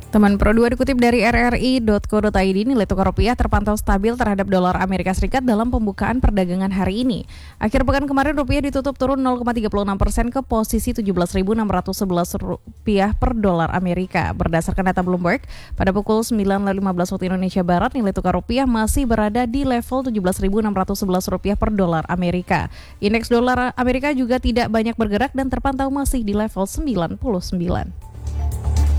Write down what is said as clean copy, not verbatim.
Teman Pro 2 dikutip dari rri.co.id, nilai tukar rupiah terpantau stabil terhadap dolar Amerika Serikat dalam pembukaan perdagangan hari ini. Akhir pekan kemarin rupiah ditutup turun 0,36% ke posisi Rp17.611 per dolar Amerika. Berdasarkan data Bloomberg, pada pukul 9.15 waktu Indonesia Barat, nilai tukar rupiah masih berada di level Rp17.611 per dolar Amerika. Indeks dolar Amerika juga tidak banyak bergerak dan terpantau masih di level 99.